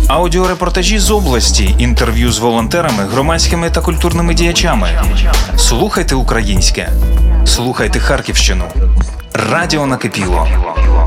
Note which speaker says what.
Speaker 1: Аудіорепортажі з області, інтерв'ю з волонтерами, громадськими та культурними діячами. Слухайте українське. Слухайте Харківщину. Радіо накипіло.